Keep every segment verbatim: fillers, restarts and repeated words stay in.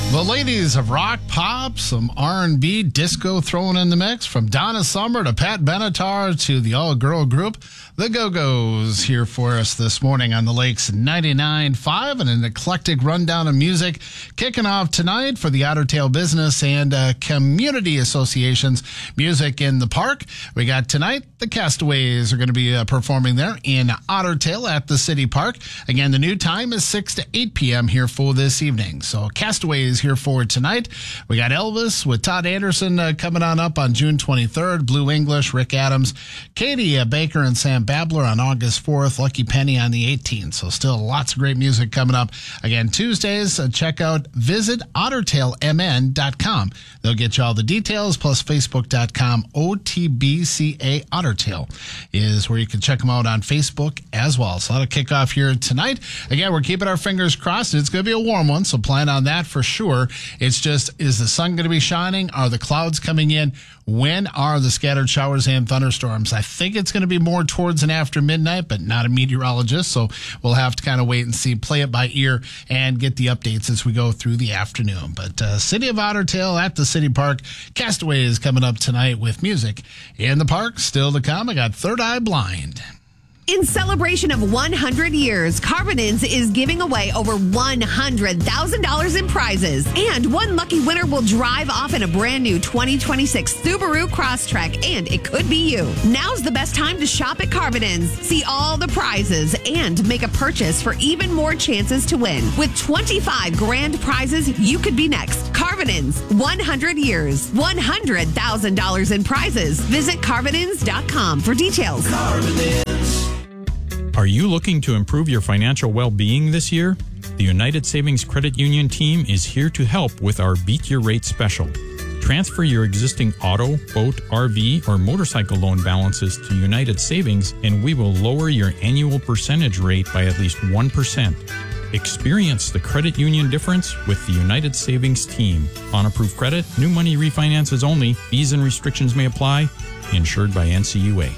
The ladies of rock, pop, some R and B, disco thrown in the mix. From Donna Summer to Pat Benatar to the all-girl group, the Go-Go's, here for us this morning on the Lakes ninety-nine point five, and an eclectic rundown of music kicking off tonight for the Otter Tail Business and uh, Community Association's Music in the Park. We got tonight, the Castaways are going to be uh, performing there in Otter Tail at the City Park. Again, the new time is six to eight p.m. here for this evening. So Castaways here for tonight. We got Elvis with Todd Anderson uh, coming on up on June twenty-third. Blue English, Rick Adams, Katie uh, Baker and Sam Babler on August fourth. Lucky Penny on the eighteenth. So still lots of great music coming up. Again, Tuesdays, uh, check out visit otter tail m n dot com. They'll get you all the details, plus facebook dot com O T B C A Ottertail is where you can check them out on Facebook as well. So that'll kick off here tonight. Again, we're keeping our fingers crossed. It's going to be a warm one, so plan on that for sure. It's just, is the sun going to be shining? Are the clouds coming in? When are the scattered showers and thunderstorms? I think it's going to be more towards and after midnight, but not a meteorologist, so we'll have to kind of wait and see, play it by ear, and get the updates as we go through the afternoon. But uh, City of Otter Tail at the City Park. Castaway is coming up tonight with music in the park. Still to come, I got Third Eye Blind. In celebration of one hundred years, Carbonins is giving away over one hundred thousand dollars in prizes. And one lucky winner will drive off in a brand new twenty twenty-six Subaru Crosstrek, and it could be you. Now's the best time to shop at Carbonins. See all the prizes and make a purchase for even more chances to win. With twenty-five grand prizes, you could be next. Carbonins, one hundred years, one hundred thousand dollars in prizes. Visit carbonins dot com for details. Carbonins. Are you looking to improve your financial well-being this year? The United Savings Credit Union team is here to help with our Beat Your Rate special. Transfer your existing auto, boat, R V, or motorcycle loan balances to United Savings, and we will lower your annual percentage rate by at least one percent. Experience the credit union difference with the United Savings team. On approved credit, new money refinances only. Fees and restrictions may apply. Insured by N C U A.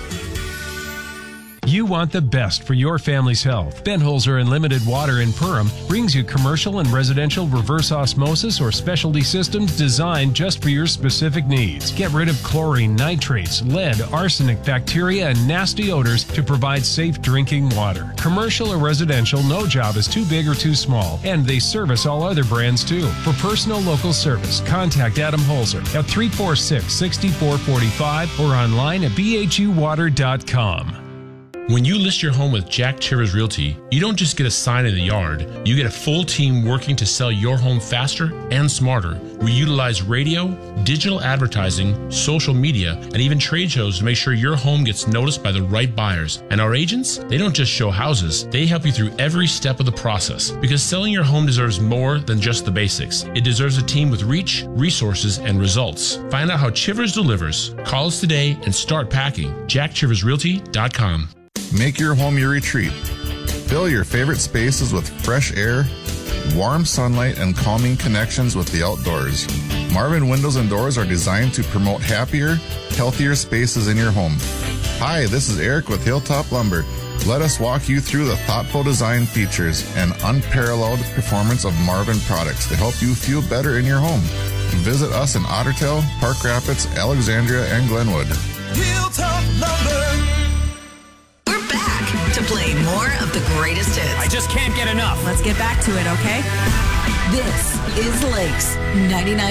You want the best for your family's health. Benholzer Unlimited Water in Perham brings you commercial and residential reverse osmosis or specialty systems designed just for your specific needs. Get rid of chlorine, nitrates, lead, arsenic, bacteria, and nasty odors to provide safe drinking water. Commercial or residential, no job is too big or too small, and they service all other brands too. For personal local service, contact Adam Holzer at three four six, six four four five or online at b h u water dot com. When you list your home with Jack Chivers Realty, you don't just get a sign in the yard. You get a full team working to sell your home faster and smarter. We utilize radio, digital advertising, social media, and even trade shows to make sure your home gets noticed by the right buyers. And our agents, they don't just show houses, they help you through every step of the process. Because selling your home deserves more than just the basics. It deserves a team with reach, resources, and results. Find out how Chivers delivers. Call us today and start packing. jack chivers realty dot com. Make your home your retreat. Fill your favorite spaces with fresh air, warm sunlight, and calming connections with the outdoors. Marvin Windows and Doors are designed to promote happier, healthier spaces in your home. Hi, this is Eric with Hilltop Lumber. Let us walk you through the thoughtful design features and unparalleled performance of Marvin products to help you feel better in your home. Visit us in Otter Tail, Park Rapids, Alexandria, and Glenwood. Hilltop Lumber. To play more of the greatest hits. I just can't get enough. Let's get back to it, okay? This is Lakes ninety-nine.